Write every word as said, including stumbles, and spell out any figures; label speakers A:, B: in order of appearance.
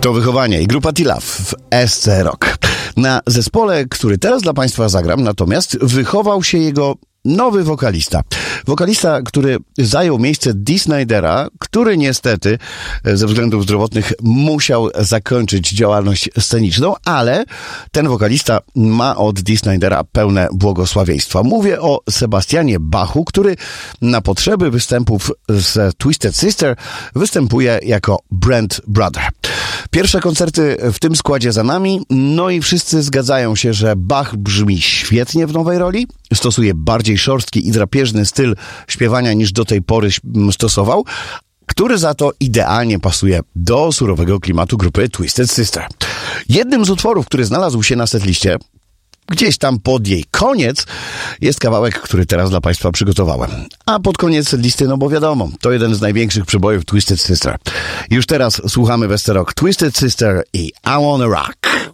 A: To Wychowanie i grupa T-Love w S C Rock. Na zespole, który teraz dla Państwa zagram, natomiast wychował się jego nowy wokalista. Wokalista, który zajął miejsce Dee Snydera, który niestety ze względów zdrowotnych musiał zakończyć działalność sceniczną, ale ten wokalista ma od Dee Snydera pełne błogosławieństwa. Mówię o Sebastianie Bachu, który na potrzeby występów z Twisted Sister występuje jako Brent Brother. Pierwsze koncerty w tym składzie za nami, no i wszyscy zgadzają się, że Bach brzmi świetnie w nowej roli, stosuje bardziej szorstki i drapieżny styl śpiewania niż do tej pory stosował, który za to idealnie pasuje do surowego klimatu grupy Twisted Sister. Jednym z utworów, który znalazł się na setliście, gdzieś tam pod jej koniec, jest kawałek, który teraz dla Państwa przygotowałem. A pod koniec listy, no bo wiadomo, to jeden z największych przebojów Twisted Sister. Już teraz słuchamy w S C Rock Twisted Sister i I Wanna Rock.